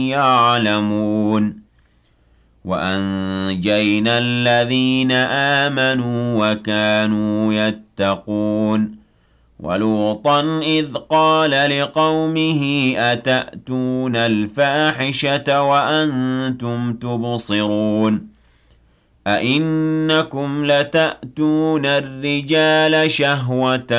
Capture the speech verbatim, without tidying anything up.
يعلمون وأنجينا الذين آمنوا وكانوا يتقون ولوطا إذ قال لقومه أتأتون الفاحشة وأنتم تبصرون أئنكم لتأتون الرجال شهوة